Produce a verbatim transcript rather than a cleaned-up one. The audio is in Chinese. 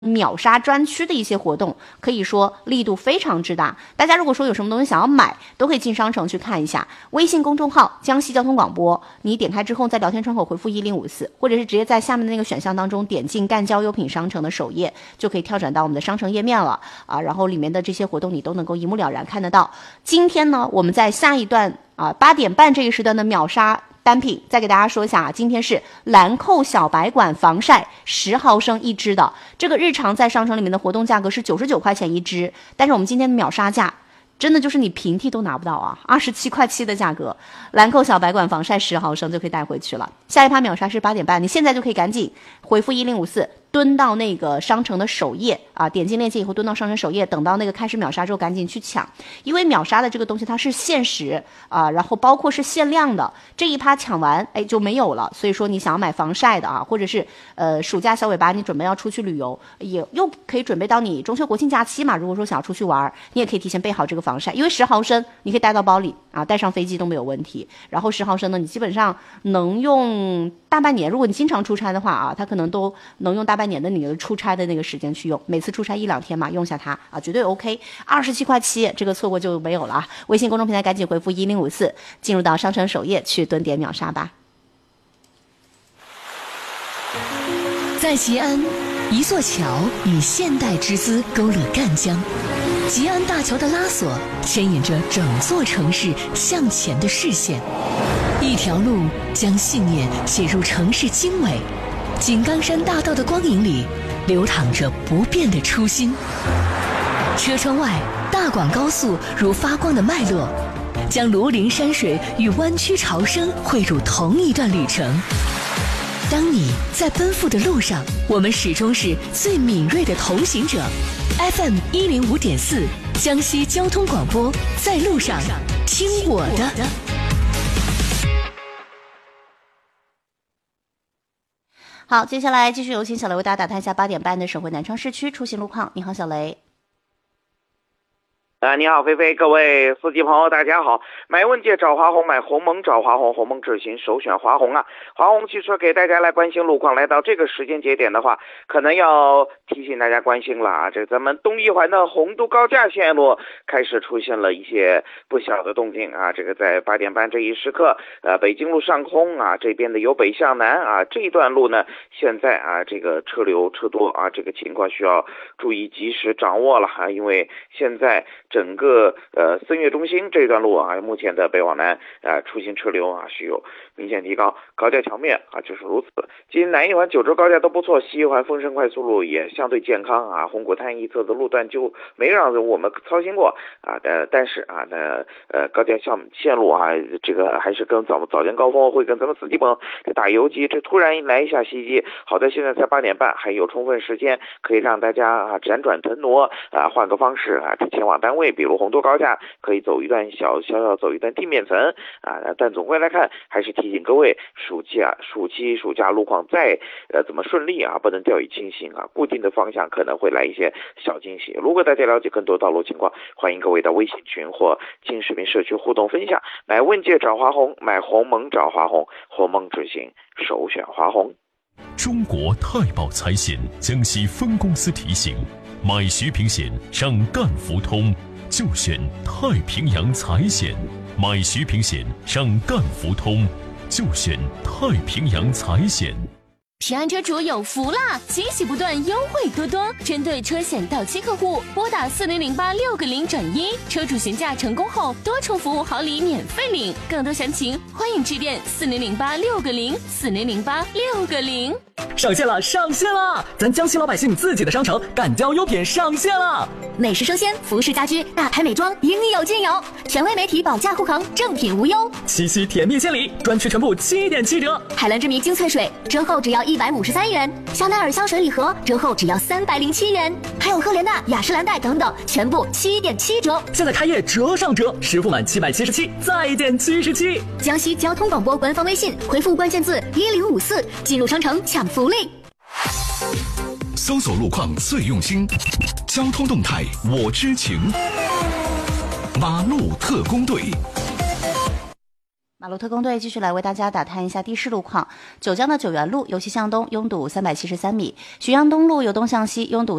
秒杀专区的一些活动，可以说力度非常之大。大家如果说有什么东西想要买，都可以进商城去看一下。微信公众号江西交通广播，你点开之后在聊天窗口回复一零五四，或者是直接在下面的那个选项当中点进赣交优品商城的首页，就可以跳转到我们的商城页面了啊。然后里面的这些活动你都能够一目了然看得到。今天呢，我们在下一段啊八点半这一时段的秒杀单品，再给大家说一下啊，今天是兰蔻小白管防晒十毫升一支的，这个日常在商城里面的活动价格是九十九块钱一支，但是我们今天的秒杀价真的就是你平替都拿不到啊，二十七块七的价格，兰蔻小白管防晒十毫升就可以带回去了。下一趴秒杀是八点半，你现在就可以赶紧回复一零五四，蹲到那个商城的首页啊，点进链接以后蹲到商城首页，等到那个开始秒杀之后赶紧去抢，因为秒杀的这个东西它是限时啊，然后包括是限量的，这一趴抢完哎就没有了。所以说你想要买防晒的啊，或者是呃暑假小尾巴你准备要出去旅游，也又可以准备到你中秋国庆假期嘛，如果说想要出去玩，你也可以提前备好这个防晒，因为十毫升你可以带到包里啊，带上飞机都没有问题。然后十毫升呢，你基本上能用大半年，如果你经常出差的话啊，它可能都能用大半年的你的出差的那个时间去用，每次出差一两天嘛，用下它啊，绝对 OK。二十七块七，这个错过就没有了啊！微信公众平台赶紧回复一零五四，进入到商城首页去蹲点秒杀吧。 在吉安，一座桥以现代之姿勾勒赣江，吉安大桥的拉索牵引着整座城市向前的视线，一条路将信念写入城市经纬。井冈山大道的光影里，流淌着不变的初心。车窗外，大广高速如发光的脉络，将庐陵山水与湾曲潮生汇入同一段旅程。当你在奔赴的路上，我们始终是最敏锐的同行者。F M 一零五点四，江西交通广播，在路上听我的。 好，接下来继续有请小雷为大家打探一下八点半的省会南昌市区出行路况。你好，小雷。 啊，你好，菲菲，各位司机朋友，大家好！买问界找华虹，买鸿蒙找华虹，鸿蒙智行首选华虹啊！华虹汽车给大家来关心路况，来到这个时间节点的话，可能要提醒大家关心了啊！这咱们东一环的洪都高架线路开始出现了一些不小的动静啊！这个在八点半这一时刻，呃，北京路上空啊，这边的由北向南啊，这一段路呢，现在啊，这个车流车多啊，这个情况需要注意及时掌握了啊，因为现在整个呃森悦中心这段路啊，目前的北往南啊出行车流啊是有明显提高，高架桥面啊就是如此。今南一环九州高架都不错，西一环丰盛快速路也相对健康啊，红谷滩一侧的路段就没让我们操心过啊，但但是啊那呃高架线线路啊，这个还是跟早早间高峰会跟咱们司机朋友这打游击，这突然来一下袭击，好在现在才八点半，还有充分时间可以让大家啊辗转腾挪啊，换个方式啊前往单位，比如洪都高架可以走一段小小小走一段地面层啊，但总归来看还是提醒各位，暑假暑期暑假路况再呃怎么顺利啊，不能掉以轻心啊，固定的方向可能会来一些小惊喜。如果大家了解更多道路情况，欢迎各位到微信群或金视频社区互动分享。买问界找华虹，买鸿蒙找华虹，鸿蒙智行首选华虹。 中国太保财险江西分公司提醒：买徐平险上赣福通，就选太平洋财险；买徐平险上赣福通，就选太平洋财险。 平安车主有福啦！惊喜不断，优惠多多。针对车险到期客户，拨打四零零八六个零转一，车主询价成功后，多重服务好礼免费领。更多详情，欢迎致电四零零八六个零四零零八六个零。 上线了，上线了！咱江西老百姓自己的商城赣交优品上线了。 美食生鲜、服饰家居、大牌美妆，应有尽有。权威媒体保价护航，正品无忧。 七夕甜蜜献礼，专区全部七点七折。 海蓝之谜精粹水，折后只要一百五十三元。香奈儿香水礼盒，折后只要三百零七元。还有赫莲娜、雅诗兰黛等等，全部七点七折。 现在开业折上折，实付满七百七十七，再减七十七。 江西交通广播官方微信回复关键字一零五四，进入商城抢福利。 搜索路况最用心，交通动态我知情。马路特工队。 马路特工队继续来为大家打探一下地势路况。九江的九原路由西向东拥堵三百七十三米，徐阳东路由东向西拥堵